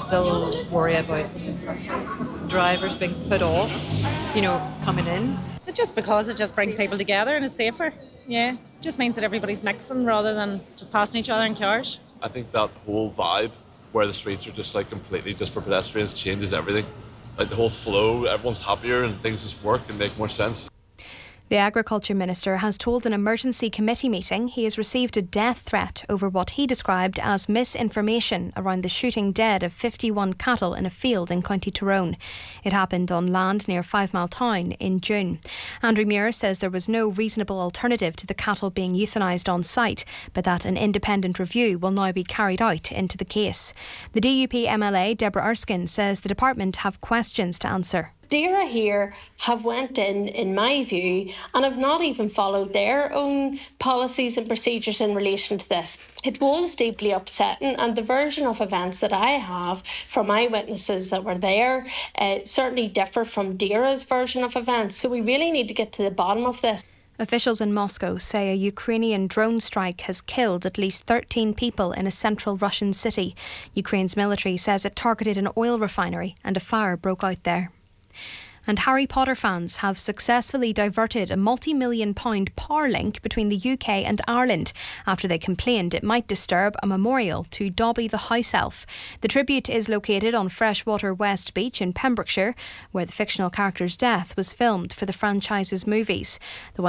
still worry about drivers being put off, coming in. Just because it just brings people together and it's safer. Yeah, it just means that everybody's mixing rather than just passing each other in cars. I think that whole vibe where the streets are just like completely just for pedestrians changes everything. Like the whole flow, everyone's happier and things just work and make more sense. The Agriculture Minister has told an emergency committee meeting he has received a death threat over what he described as misinformation around the shooting dead of 51 cattle in a field in County Tyrone. It happened on land near 5 Mile Town in June. Andrew Muir says there was no reasonable alternative to the cattle being euthanised on site, but that an independent review will now be carried out into the case. The DUP MLA Deborah Erskine says the department have questions to answer. DAERA here have went in my view, and have not even followed their own policies and procedures in relation to this. It was deeply upsetting, and the version of events that I have from eyewitnesses that were there certainly differ from DAERA's version of events. So we really need to get to the bottom of this. Officials in Moscow say a Ukrainian drone strike has killed at least 13 people in a central Russian city. Ukraine's military says it targeted an oil refinery and a fire broke out there. And Harry Potter fans have successfully diverted a multi-million-pound power link between the UK and Ireland after they complained it might disturb a memorial to Dobby the house elf. The tribute is located on Freshwater West Beach in Pembrokeshire, where the fictional character's death was filmed for the franchise's movies. The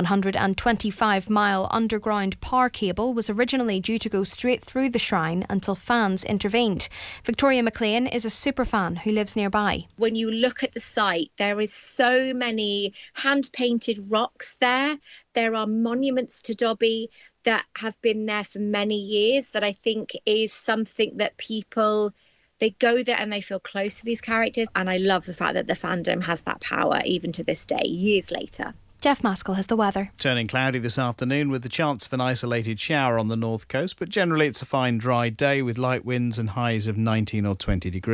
125-mile underground power cable was originally due to go straight through the shrine until fans intervened. Victoria McLean is a superfan who lives nearby. When you look at the site, there is so many hand-painted rocks there. There are monuments to Dobby that have been there for many years that I think is something that people, they go there and they feel close to these characters. And I love the fact that the fandom has that power even to this day, years later. Jeff Maskell has the weather. Turning cloudy this afternoon with the chance of an isolated shower on the north coast, but generally it's a fine dry day with light winds and highs of 19 or 20 degrees.